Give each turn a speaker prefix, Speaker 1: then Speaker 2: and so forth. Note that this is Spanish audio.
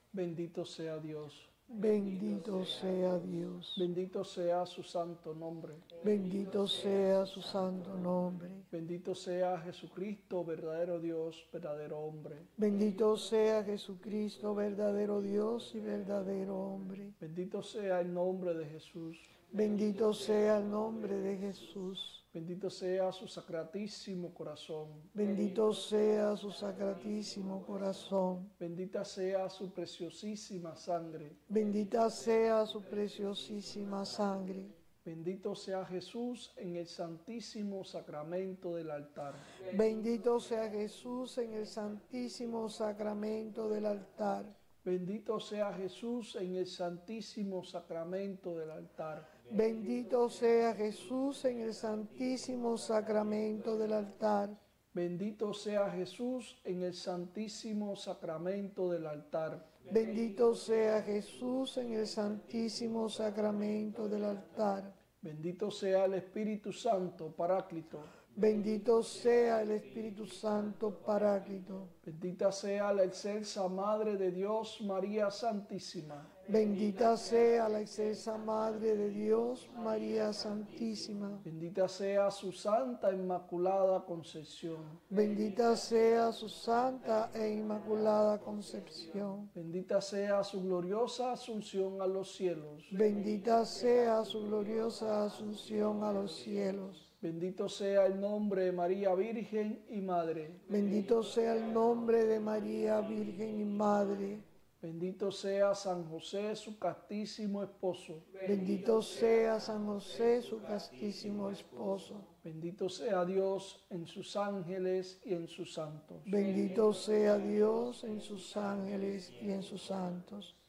Speaker 1: Bendito sea Dios.
Speaker 2: Bendito sea Dios.
Speaker 1: Bendito sea su santo nombre.
Speaker 2: Bendito sea su santo nombre.
Speaker 1: Bendito sea Jesucristo, verdadero Dios, verdadero hombre.
Speaker 2: Bendito sea Jesucristo, verdadero Dios y verdadero hombre.
Speaker 1: Bendito sea el nombre de Jesús.
Speaker 2: Bendito sea el nombre de Jesús.
Speaker 1: Bendito sea su sacratísimo corazón.
Speaker 2: Bendito sea su sacratísimo corazón.
Speaker 1: Bendita sea su preciosísima sangre.
Speaker 2: Bendita sea su preciosísima sangre.
Speaker 1: Bendito sea Jesús en el santísimo sacramento del altar.
Speaker 2: Bendito sea Jesús en el santísimo sacramento del altar.
Speaker 1: Bendito sea Jesús en el santísimo sacramento del altar.
Speaker 2: Bendito sea Jesús en el santísimo sacramento del altar.
Speaker 1: Bendito sea Jesús en el santísimo sacramento del altar.
Speaker 2: Bendito sea Jesús en el santísimo sacramento del altar.
Speaker 1: Bendito sea el Espíritu Santo, Paráclito.
Speaker 2: Bendito sea el Espíritu Santo, Paráclito.
Speaker 1: Bendita sea la excelsa Madre de Dios, María Santísima.
Speaker 2: Bendita sea la excelsa Madre de Dios, María Santísima.
Speaker 1: Bendita sea su Santa Inmaculada Concepción.
Speaker 2: Bendita sea su Santa e Inmaculada Concepción.
Speaker 1: Bendita sea su gloriosa asunción a los cielos.
Speaker 2: Bendita sea su gloriosa asunción a los cielos.
Speaker 1: Bendito sea el nombre de María Virgen y Madre.
Speaker 2: Bendito sea el nombre de María Virgen y Madre.
Speaker 1: Bendito sea San José, su castísimo esposo.
Speaker 2: Bendito sea San José, su castísimo esposo.
Speaker 1: Bendito sea Dios en sus ángeles y en sus santos.
Speaker 2: Bendito sea Dios en sus ángeles y en sus santos.